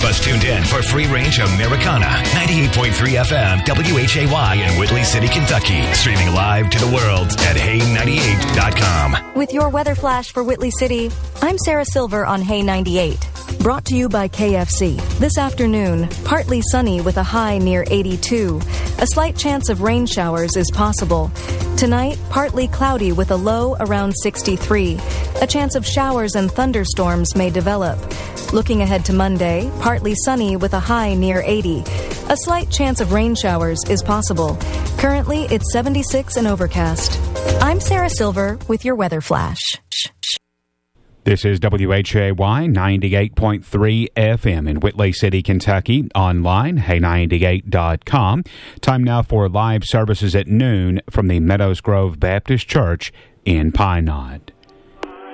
Keep us tuned in for free-range Americana. 98.3 FM, WHAY in Whitley City, Kentucky. Streaming live to the world at Hay98.com. With your weather flash for Whitley City, I'm Sarah Silver on Hay 98. Brought to you by KFC. This afternoon, partly sunny with a high near 82. A slight chance of rain showers is possible. Tonight, partly cloudy with a low around 63. A chance of showers and thunderstorms may develop. Looking ahead to Monday, partly sunny with a high near 80. A slight chance of rain showers is possible. Currently, it's 76 and overcast. I'm Sarah Silver with your weather flash. This is WHAY 98.3 FM in Whitley City, Kentucky. Online, hay98.com. Time now for live services at noon from the Meadows Grove Baptist Church in Pine Knot.